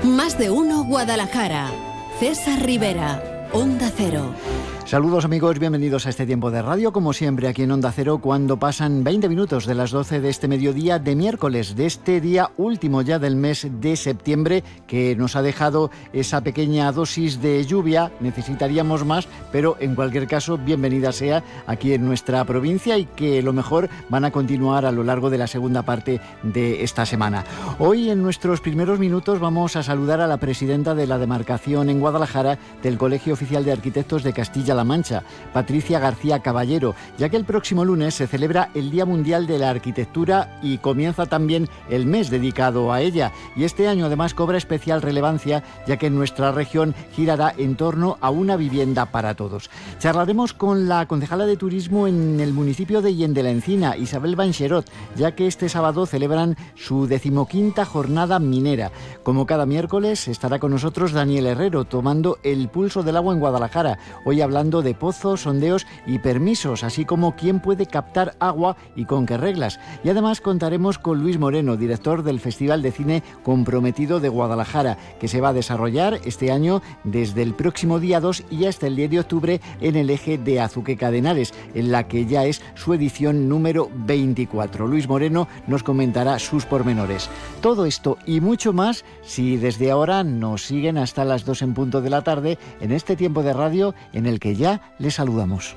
Más de uno Guadalajara. César Rivera, Onda Cero. Saludos amigos, bienvenidos a este tiempo de radio, como siempre aquí en Onda Cero, cuando pasan 20 minutos de las 12 de este mediodía de miércoles, de este día último ya del mes de septiembre, que nos ha dejado esa pequeña dosis de lluvia. Necesitaríamos más, pero en cualquier caso, bienvenida sea aquí en nuestra provincia y que lo mejor van a continuar a lo largo de la segunda parte de esta semana. Hoy, en nuestros primeros minutos, vamos a saludar a la presidenta de la demarcación en Guadalajara del Colegio Oficial de Arquitectos de Castilla-La Mancha, Patricia García Caballero, ya que el próximo lunes se celebra el Día Mundial de la Arquitectura y comienza también el mes dedicado a ella. Y este año además cobra especial relevancia, ya que en nuestra región girará en torno a una vivienda para todos. Charlaremos con la concejala de Turismo en el municipio de Hién de la Encina, Isabel Bancherot, ya que este sábado celebran su 15ª jornada minera. Como cada miércoles estará con nosotros Daniel Herrero, tomando el pulso del agua en Guadalajara, hoy hablando de pozos, sondeos y permisos, así como quién puede captar agua y con qué reglas. Y además contaremos con Luis Moreno, director del Festival de Cine Comprometido de Guadalajara, que se va a desarrollar este año desde el próximo día 2 y hasta el 10 de octubre en el eje de Azuqueca de Henares, en la que ya es su edición número 24. Luis Moreno nos comentará sus pormenores. Todo esto y mucho más si desde ahora nos siguen hasta las 2 en punto de la tarde en este tiempo de radio en el que ya les saludamos.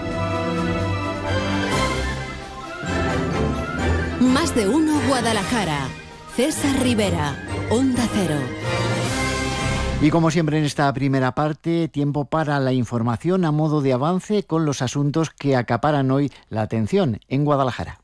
Más de uno Guadalajara. César Rivera, Onda Cero. Y como siempre en esta primera parte, tiempo para la información a modo de avance con los asuntos que acaparan hoy la atención en Guadalajara.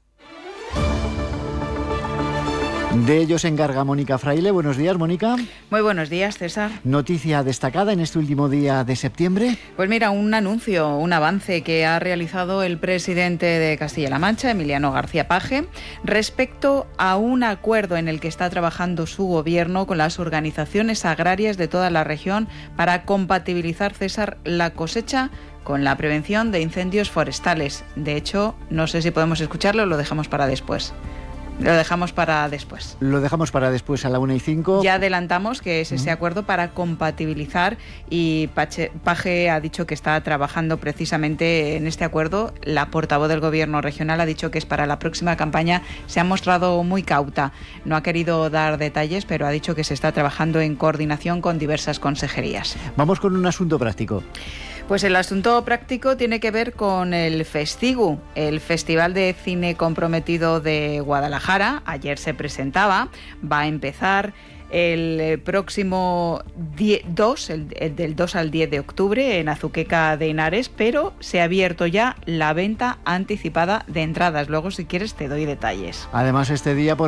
De ello se encarga Mónica Fraile. Buenos días, Mónica. Muy buenos días, César. Noticia destacada en este último día de septiembre. Pues mira, un anuncio, un avance que ha realizado el presidente de Castilla-La Mancha, Emiliano García Paje, respecto a un acuerdo en el que está trabajando su gobierno con las organizaciones agrarias de toda la región para compatibilizar, César, la cosecha con la prevención de incendios forestales. De hecho, no sé si podemos escucharlo o lo dejamos para después. Lo dejamos para después. Lo dejamos para después a la 1:05. Ya adelantamos que es ese acuerdo para compatibilizar y Paje ha dicho que está trabajando precisamente en este acuerdo. La portavoz del Gobierno regional ha dicho que es para la próxima campaña. Se ha mostrado muy cauta. No ha querido dar detalles, pero ha dicho que se está trabajando en coordinación con diversas consejerías. Vamos con un asunto práctico. Pues el asunto práctico tiene que ver con el Festigu, el Festival de Cine Comprometido de Guadalajara. Ayer se presentaba, va a empezar el próximo del 2 al 10 de octubre en Azuqueca de Henares, pero se ha abierto ya la venta anticipada de entradas. Luego, si quieres, te doy detalles. Además, este día